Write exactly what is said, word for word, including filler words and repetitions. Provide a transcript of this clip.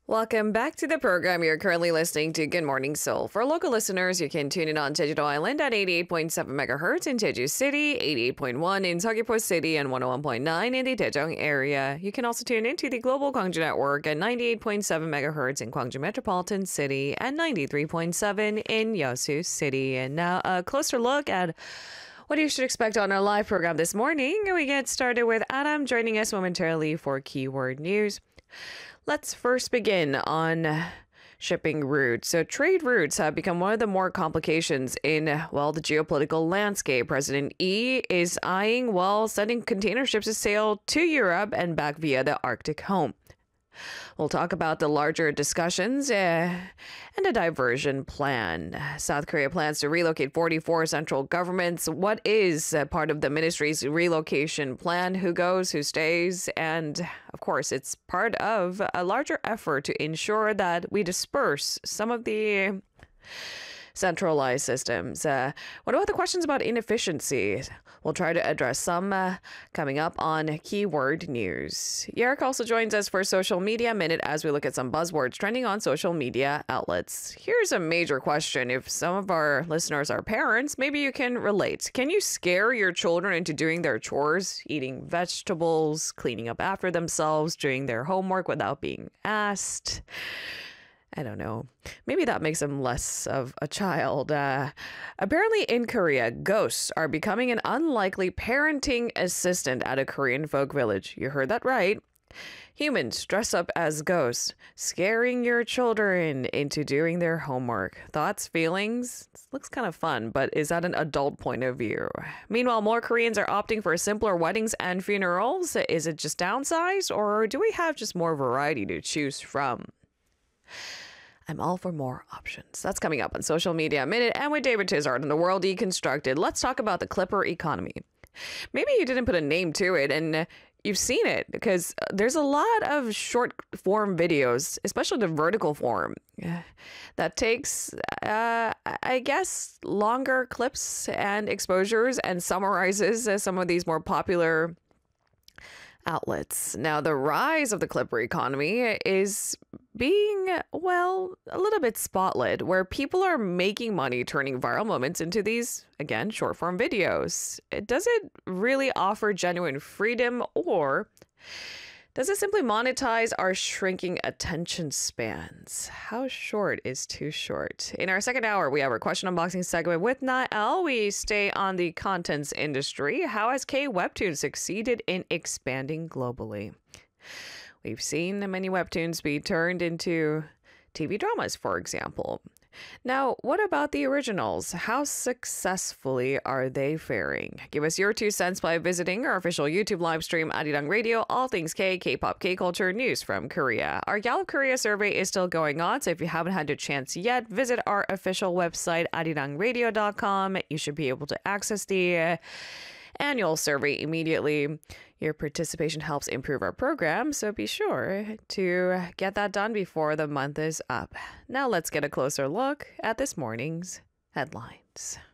Welcome back to the program. You're currently listening to Good Morning Seoul. For local listeners, you can tune in on Jeju-do Island at eighty-eight point seven megahertz in Jeju City, eighty-eight point one in Seogwipo City, and one oh one point nine in the Daejeong area. You can also tune into the Global Gwangju Network at ninety-eight point seven megahertz in Gwangju Metropolitan City and ninety-three point seven in Yeosu City. And now a closer look at what you should expect on our live program this morning. We get started with Adam joining us momentarily for keyword news. Let's first begin on shipping routes. So trade routes have become one of the more complications in, well, the geopolitical landscape. President Lee is eyeing, well, sending container ships to sail to Europe and back via the Arctic home. We'll talk about the larger discussions uh, and a diversion plan. South Korea plans to relocate forty-four central governments. What is uh, part of the ministry's relocation plan? Who goes, who stays? And of course, it's part of a larger effort to ensure that we disperse some of the centralized systems. Uh, what about the questions about inefficiency? We'll try to address some uh, coming up on Keyword News. Yerrick also joins us for Social Media Minute as we look at some buzzwords trending on social media outlets. Here's a major question. If some of our listeners are parents, maybe you can relate. Can you scare your children into doing their chores, eating vegetables, cleaning up after themselves, doing their homework without being asked? I don't know. Maybe that makes them less of a child. Uh, apparently in Korea, ghosts are becoming an unlikely parenting assistant at a Korean folk village. You heard that right. Humans dress up as ghosts, scaring your children into doing their homework. Thoughts, feelings? This looks kind of fun, but is that an adult point of view? Meanwhile, more Koreans are opting for simpler weddings and funerals. Is it just downsized, or do we have just more variety to choose from? I'm all for more options. That's coming up on Social Media Minute and with David Tizard on The World Deconstructed. Let's talk about the Clipper economy. Maybe you didn't put a name to it and you've seen it because there's a lot of short form videos, especially the vertical form, that takes, uh, I guess, longer clips and exposures and summarizes uh, some of these more popular outlets. Now, the rise of the Clipper economy is being, well, a little bit spotlit, where people are making money turning viral moments into these, again, short form videos. Does it really offer genuine freedom, or does it simply monetize our shrinking attention spans? How short is too short? In our second hour, we have our question unboxing segment with Nael. We stay on the contents industry. How has K-Webtoon succeeded in expanding globally? We've seen many webtoons be turned into T V dramas, for example. Now, what about the originals? How successfully are they faring? Give us your two cents by visiting our official YouTube live stream, Arirang Radio, all things K, K-pop, K-culture, news from Korea. Our Gallup Korea survey is still going on, so if you haven't had a chance yet, visit our official website, arirang radio dot com. You should be able to access the uh, annual survey immediately. Your participation helps improve our program, so be sure to get that done before the month is up. Now let's get a closer look at this morning's headlines.